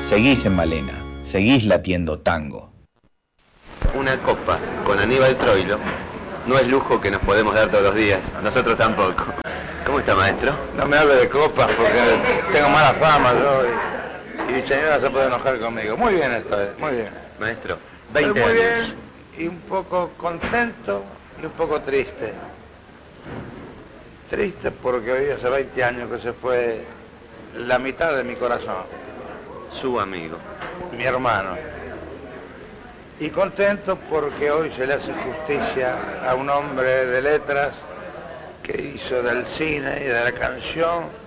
Seguís en Malena, seguís latiendo tango. Una copa con Aníbal Troilo no es lujo que nos podemos dar todos los días, nosotros tampoco. ¿Cómo está, maestro? No me hable de copas porque tengo mala fama yo y mi señora se puede enojar conmigo. Muy bien esta vez, muy bien. Maestro, Estoy 20 muy años. bien y un poco contento y un poco triste. Triste porque hoy hace 20 años que se fue la mitad de mi corazón, Su amigo. mi hermano. Y contento porque hoy se le hace justicia a un hombre de letras que hizo del cine y de la canción